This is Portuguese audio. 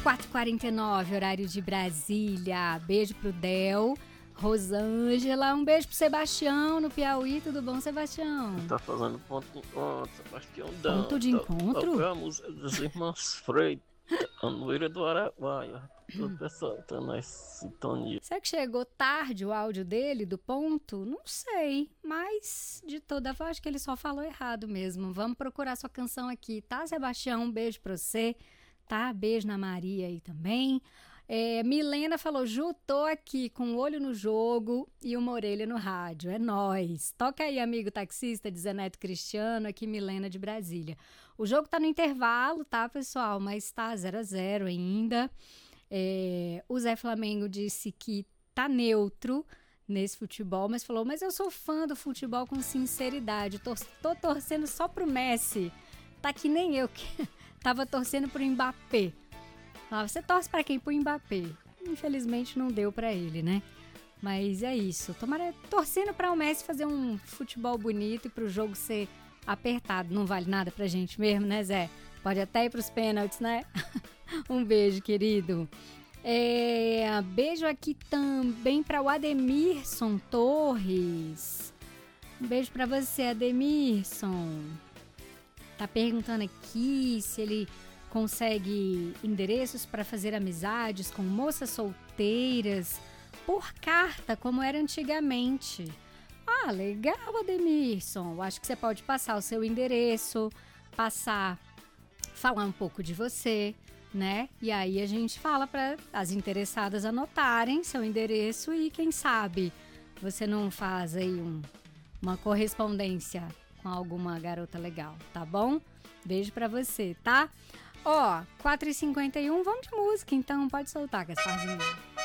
4h49, horário de Brasília. Beijo pro Del. Rosângela, um beijo pro Sebastião no Piauí. Tudo bom, Sebastião? Tá fazendo ponto de encontro, Sebastião. Ponto de encontro? A música dos Irmãos Freitas, a loira do Araguaia. O pessoal tá na sintonia. Será que chegou tarde o áudio dele, do ponto? Não sei, mas de toda forma acho que ele só falou errado mesmo. Vamos procurar sua canção aqui, tá, Sebastião? Um beijo pra você, tá? Beijo na Maria aí também. Milena falou, Ju, tô aqui com o olho no jogo e uma orelha no rádio, é nóis. Toca aí, amigo taxista de Zeneto Cristiano, aqui Milena de Brasília. O jogo tá no intervalo, tá, pessoal, mas tá 0-0 ainda. O Zé Flamengo disse que tá neutro nesse futebol, mas falou, mas eu sou fã do futebol com sinceridade, tô torcendo só pro Messi, tá que nem eu que tava torcendo pro Mbappé. Você torce pra quem? Pro Mbappé. Infelizmente não deu pra ele, né? Mas é isso. Torcendo pra o Messi fazer um futebol bonito e pro jogo ser apertado. Não vale nada pra gente mesmo, né, Zé? Pode até ir pros pênaltis, né? Um beijo, querido. Beijo aqui também pra o Ademirson Torres. Um beijo pra você, Ademirson. Tá perguntando aqui se ele consegue endereços para fazer amizades com moças solteiras por carta, como era antigamente. Ah, legal, Ademirson. Eu acho que você pode passar o seu endereço, falar um pouco de você, né? E aí a gente fala para as interessadas anotarem seu endereço e quem sabe você não faz aí uma correspondência com alguma garota legal, tá bom? Beijo para você, tá? 4h51, vamos de música, então pode soltar, Gasparzinho.